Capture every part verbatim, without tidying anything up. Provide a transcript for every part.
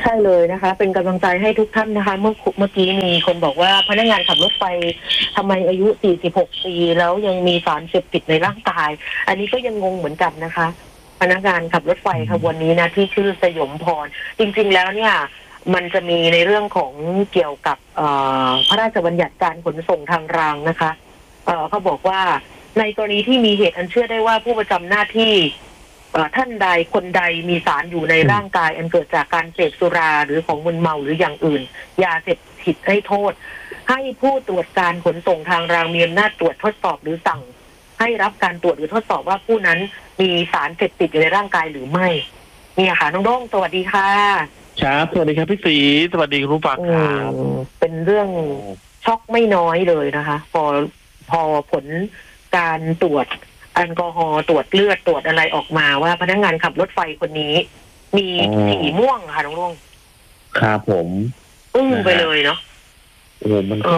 ใช่เลยนะคะเป็นกำลังใจให้ทุกท่านนะคะเมื่อเมื่อกี้มีคนบอกว่าพนักงานขับรถไฟทำไมอายุสี่สิบหกปีแล้วยังมีสารเสพติดในร่างกายอันนี้ก็ยังงงเหมือนกันนะคะพนักงานขับรถไฟขบวนนี้นะที่ชื่อสยมพรจริงๆแล้วเนี่ยมันจะมีในเรื่องของเกี่ยวกับพระราชบัญญัติการขนส่งทางรางนะคะเอ่อเขาบอกว่าในกรณีที่มีเหตุอันเชื่อได้ว่าผู้ประจำหน้าที่ท่านใดคนใดมีสารอยู่ในร่างกายอันเกิดจากการเสพสุราหรือของมึนเมาหรืออย่างอื่นยาเสพติดให้โทษให้ผู้ตรวจการขนส่งทางรางมีอำนาจตรวจทดสอบหรือสั่งให้รับการตรวจหรือทดสอบว่าผู้นั้นมีสารเสพติดอยู่ในร่างกายหรือไม่เนี่ยค่ะน้องโด้งสวัสดีค่ะครับสวัสดีครับพี่ศรีสวัสดีคุณผู้ฟังครับเป็นเรื่องช็อกไม่น้อยเลยนะคะพอพอผลการตรวจแอลกอฮอล์ตรวจเลือดตรวจอะไรออกมาว่าพนักงานขับรถไฟคนนี้มีสีม่วงค่ะน้องลุงครับผมอึ้งไปเลยเนาะโอ้มันก็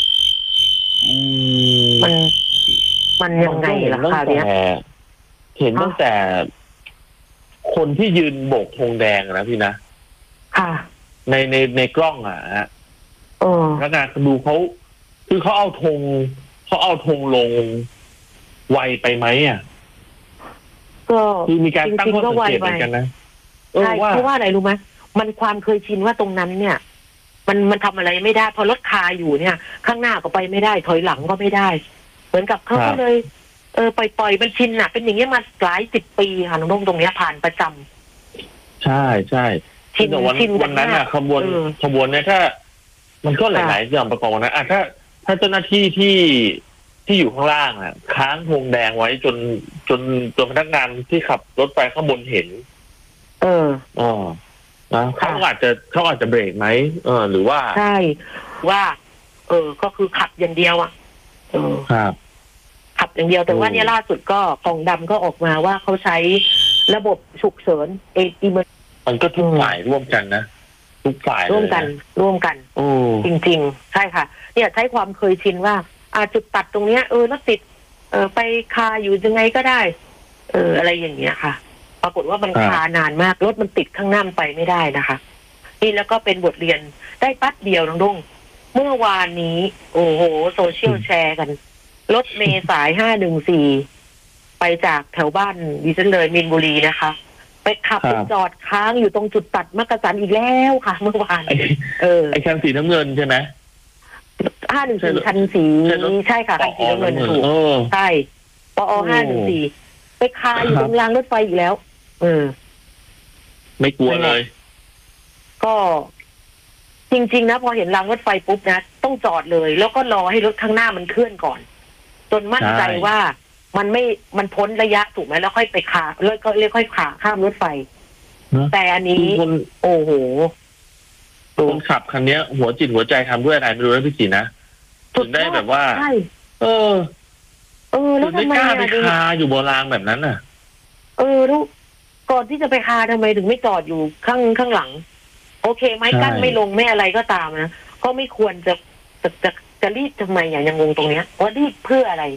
มันมันยังไงล่ะคะเนี่ยเห็นตั้งแต่คนที่ยืนโบกธงแดงนะพี่นะค่ะในในในกล้องอ่ะฮะพนักงานดูเขาคือเขาเอาธงเขาเอาธงลงไวไปไหมอ่ะก็คือมีการตั้งข้อสังเกตเหมือนกันนะใช่เพราะว่าอะไรรู้ไหมมันความเคยชินว่าตรงนั้นเนี่ยมันมันทำอะไรไม่ได้พอรถคาอยู่เนี่ยข้างหน้าก็ไปไม่ได้ถอยหลังก็ไม่ได้เหมือนกับเขาก็เลยเออปล่อยปล่อยมันชินอ่ะเป็นอย่างเงี้ยมาหลายสิบปีค่ะน้องตรงเนี้ยผ่านประจำใช่ใช่แต่วันวันนั้นอ่ะขบวนขบวนเนี่ยถ้ามันก็หลายๆอย่างประกอบนะอ่ะถ้าถ้าเจ้าหน้าที่ที่ที่อยู่ข้างล่างอ่ะค้างธงแดงไว้จนจนจนพนักงานที่ขับรถไฟข้างบนเห็นเอออ๋อนะเขาอาจจะเขาอาจจะเบรกไหมเออหรือว่าใช่ว่า เออก็คือขับอย่างเดียวอ่ะเออครับขับอย่างเดียวแต่ว่าเนี่ยล่าสุดก็กล่องดำก็ออกมาว่าเขาใช้ระบบฉุกเฉินเอทีเมมันก็ทุกฝ่ายร่วมกันนะทุกฝ่ายร่วมกันร่วมกันจริงๆใช่ค่ะเนี่ยใช้ความเคยชินว่าอาจุดตัดตรงเนี้ยเออรถติดเออไปคาอยู่ยังไงก็ได้เอออะไรอย่างเงี้ยค่ะปรากฏว่ามันคานานมากรถมันติดข้างหน้าไปไม่ได้นะคะนี่แล้วก็เป็นบทเรียนได้ปั๊บเดียวน้องดุ้งเมื่อวานนี้โอ้โหโซเชียลแชร์กันรถเมล์สายห้าหนึ่งสี่ไปจากแถวบ้านดิฉันเลยมีนบุรีนะคะไปขับไปจอดค้างอยู่ตรงจุดตัดมักกะสันอีกแล้วค่ะเมื่อวานเออไอ้คันสีน้ำเงินใช่ไหมห้าหนึ่งสี่คันสีใช่ค่ะคันสีน้ำเงินถูกใช่ปอห้าหนึ่งสี่ไปคาอยู่ตรงรางรถไฟอีกแล้วเออไม่กลัวเลยก็จริงๆนะพอเห็นรางรถไฟปุ๊บนะต้องจอดเลยแล้วก็รอให้รถข้างหน้ามันเคลื่อนก่อนจนมั่นใจว่ามันไม่มันพ้นระยะถูกไหมแล้วค่อยไปขาแล้วก็เรียกค่อยขาข้ามรถไฟแต่อันนี้โอ้โหคนขับคันนี้หัวจิตหัวใจทำด้วยอะไรไม่รู้นะพี่จีนะถึงได้แบบว่าเออเออแล้วทำไมกล้าไปคาอยู่บนรางแบบนั้นน่ะเออแล้วก่อนที่จะไปคาทำไมถึงไม่จอดอยู่ข้างข้างหลังโอเคไม้กั้นไม่ลงไม่อะไรก็ตามนะก็ไม่ควรจะจะจะจะรีบทำไมอย่างยังงงตรงเนี้ยว่ารีบเพื่ออะไร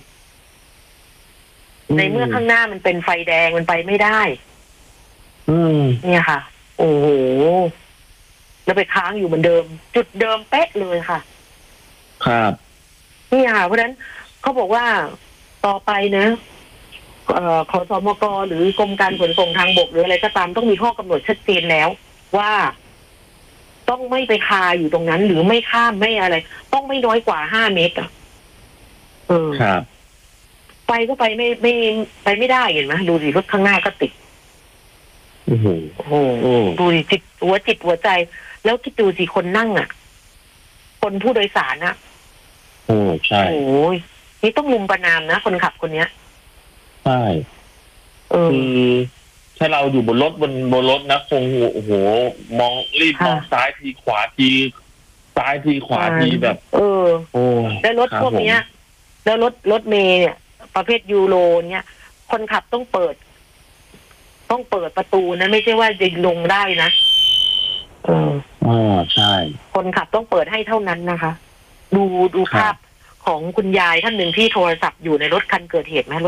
ในเมื่อข้างหน้ามันเป็นไฟแดงมันไปไม่ได้อืมเนี่ยค่ะโอ้โหแล้วไปค้างอยู่เหมือนเดิมจุดเดิมเป๊ะเลยค่ะครับนี่ค่ะเพราะฉะนั้นเขาบอกว่าต่อไปนะเอ่อขสมกหรือกรมการขนส่งทางบกหรืออะไรก็ตามต้องมีข้อกำหนดชัดเจนแล้วว่าต้องไม่ไปคาอยู่ตรงนั้นหรือไม่ข้ามไม่อะไรต้องไม่น้อยกว่าห้าเมตรอ่ะเออครับไปก็ไปไม่ไม่ไปไม่ได้เห็นไหมดูสิรถข้างหน้าก็ติดโอ้โหโอ้โหดูสิจิตหัวจิตหัวใจแล้วคิดดูสิคนนั่งอ่ะคนผู้โดยสารอ่ะโอ้ใช่โอ้ยนี่ต้องลุมประนามนะคนขับคนเนี้ยใช่คือถ้าเราอยู่บนรถบนบนรถนะคงโอ้โหมองรีบมองซ้ายทีขวาทีซ้ายทีขวาทีแบบเออโอ้แล้วรถพวกเนี้ยแล้วรถรถเมย์เนี่ยประเภทยูโรเนี่ยคนขับต้องเปิดต้องเปิดประตูนะไม่ใช่ว่าจะลงได้นะเอออ๋อใช่คนขับต้องเปิดให้เท่านั้นนะคะดูดูภาพของคุณยายท่านหนึ่งที่โทรศัพท์อยู่ในรถคันเกิดเหตุไหม